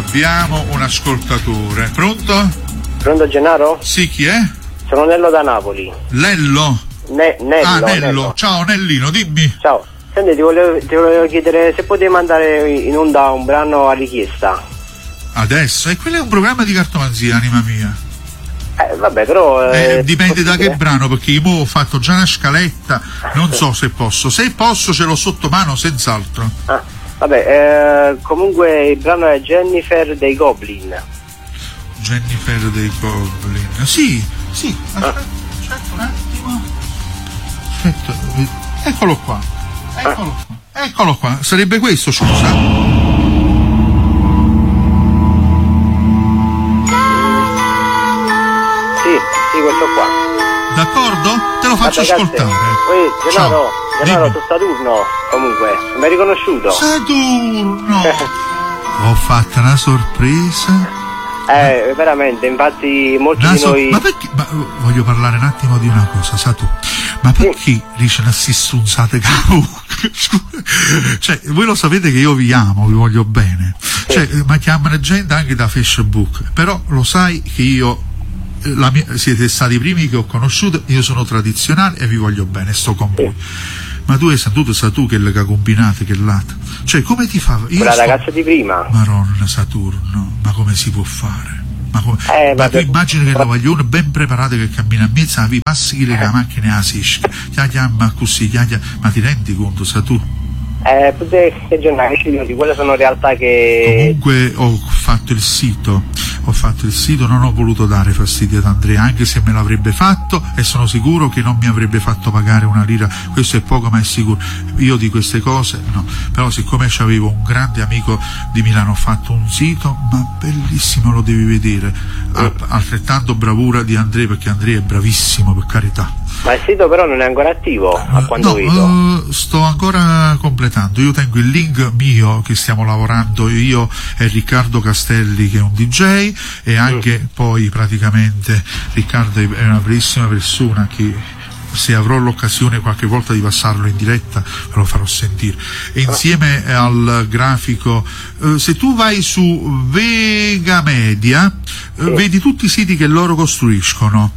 abbiamo un ascoltatore. Pronto? Pronto Gennaro? Sì, chi è? Sono Nello da Napoli. Lello? Nello. Ciao Nellino, dimmi. Ciao. Senti, ti volevo chiedere se potevi mandare in onda un brano a richiesta. Adesso? E quello è un programma di cartomanzia, anima mia. Vabbè, però... dipende da che brano, perché io ho fatto già una scaletta, non so se posso. Se posso ce l'ho sotto mano, senz'altro. Comunque il brano è Jennifer dei Goblin. Jennifer dei Goblin. Sì. Aspetta un attimo. Aspetta. Eccolo qua. Sarebbe questo, scusa? Sì, questo qua. D'accordo? Te lo faccio ascoltare. Gennaro, tu Saturno, comunque, mi hai riconosciuto? Saturno! Ho fatto una sorpresa. Veramente, infatti molti di noi... Ma perché? Voglio parlare un attimo di una cosa, Saturno. Ma perché dice una sissunzate cioè, voi lo sapete che io vi amo, vi voglio bene. Cioè, ma chiamano gente anche da Facebook, però lo sai che io siete stati i primi che ho conosciuto, io sono tradizionale e vi voglio bene, sto con voi. Ma tu hai saputo, sa tu che le combinate, che lato? Cioè, come ti fa? La ragazza di prima. Maronna Saturno, ma come si può fare? Ma tu immagini che la voglio ben preparata che cammina a mezzo, vi passi che le macchine a sisca, ma così, ma ti rendi conto, Saturno? Che giornali di quelle sono realtà che... Comunque ho fatto il sito, non ho voluto dare fastidio ad Andrea, anche se me l'avrebbe fatto, e sono sicuro che non mi avrebbe fatto pagare una lira, questo è poco ma è sicuro. Io di queste cose no, però siccome c'avevo un grande amico di Milano, ho fatto un sito, ma bellissimo, lo devi vedere, altrettanto bravura di Andrea, perché Andrea è bravissimo, per carità. Ma il sito però non è ancora attivo, a quanto vedo. Sto ancora completando. Io tengo il link mio che stiamo lavorando io e Riccardo Castelli, che è un DJ, e anche poi praticamente Riccardo è una bellissima persona che, se avrò l'occasione qualche volta di passarlo in diretta, ve lo farò sentire. E insieme al grafico, se tu vai su Vega Media, vedi tutti i siti che loro costruiscono.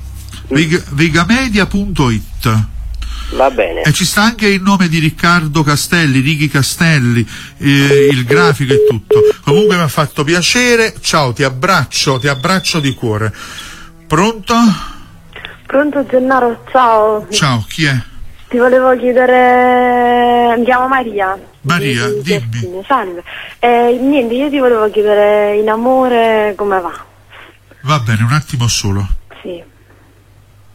Vegamedia.it. Va bene. E ci sta anche il nome di Riccardo Castelli, Righi Castelli, il grafico e tutto. Comunque mi ha fatto piacere. Ciao, ti abbraccio di cuore. Pronto? Pronto Gennaro, ciao. Ciao, chi è? Ti volevo chiedere, mi chiamo Maria. Maria, dimmi. Salve. Niente, io ti volevo chiedere in amore come va. Va bene, un attimo solo. Sì.